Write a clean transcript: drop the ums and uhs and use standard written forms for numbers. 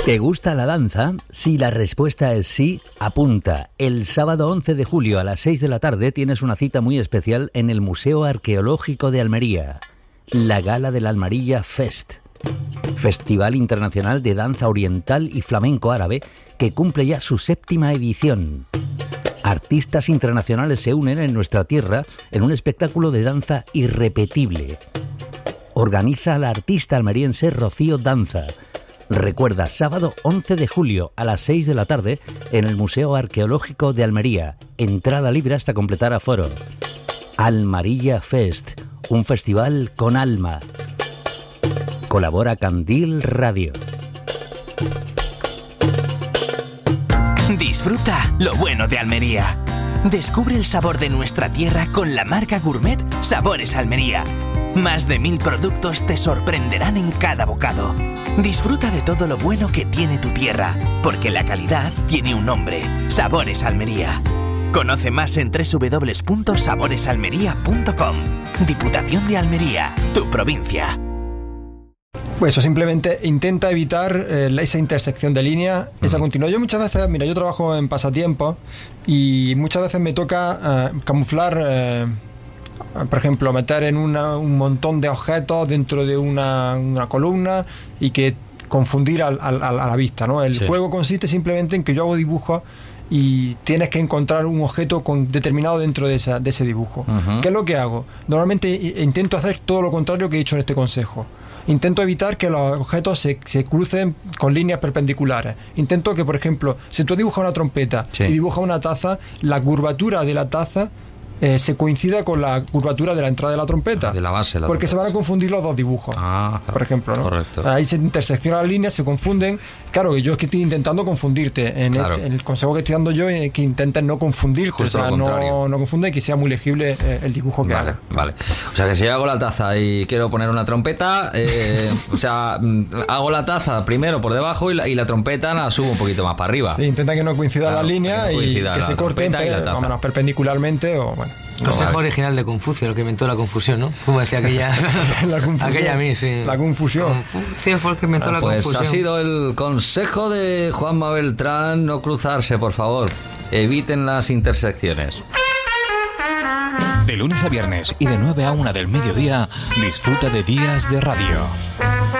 ¿Te gusta la danza? Si la respuesta es sí, apunta. El sábado 11 de julio a las 6 de la tarde tienes una cita muy especial en el Museo Arqueológico de Almería. La Gala de la Almería Fest. Festival Internacional de Danza Oriental y Flamenco Árabe que cumple ya su 7ª edición. Artistas internacionales se unen en nuestra tierra en un espectáculo de danza irrepetible. Organiza la artista almeriense Rocío Danza. Recuerda, sábado 11 de julio a las 6 de la tarde en el Museo Arqueológico de Almería. Entrada libre hasta completar aforo. Almería Fest, un festival con alma. Colabora Candil Radio. Disfruta lo bueno de Almería. Descubre el sabor de nuestra tierra con la marca gourmet Sabores Almería. Más de 1000 productos te sorprenderán en cada bocado. Disfruta de todo lo bueno que tiene tu tierra, porque la calidad tiene un nombre: Sabores Almería. Conoce más en www.saboresalmería.com. Diputación de Almería, tu provincia. Pues eso, simplemente intenta evitar esa intersección de líneas, esa continuidad. Yo muchas veces, mira, yo trabajo en pasatiempos y muchas veces me toca camuflar, por ejemplo, meter en un montón de objetos dentro de una columna y que confundir a la vista, ¿no? El juego consiste simplemente en que yo hago dibujos y tienes que encontrar un objeto determinado dentro de ese dibujo. ¿Qué es lo que hago? Normalmente intento hacer todo lo contrario que he dicho en este consejo. Intento evitar que los objetos se crucen con líneas perpendiculares. Intento que, por ejemplo, si tú dibujas una trompeta y dibujas una taza, la curvatura de la taza se coincida con la curvatura de la entrada de la trompeta. De la base. Porque se van a confundir los dos dibujos. Por ejemplo, ¿no? Correcto. Ahí se interseccionan las líneas, se confunden. Claro, que yo es que estoy intentando confundirte. En el consejo que estoy dando yo es que intentes no confundirte. Justo, o sea, no confunde y que sea muy legible el dibujo que haga. Vale. O sea, que si yo hago la taza y quiero poner una trompeta, o sea, hago la taza primero por debajo y la trompeta la subo un poquito más para arriba. Sí, intenta que no coincidan las líneas y que se corten perpendicularmente o bueno. Consejo original de Confucio, el que inventó la confusión, ¿no? Como decía aquella aquella a mí, sí. La confusión. Confucio fue el que inventó la confusión. Pues ha sido el consejo de Juanma Beltrán: no cruzarse, por favor. Eviten las intersecciones. De lunes a viernes y de 9 a 1 del mediodía, disfruta de Días de Radio.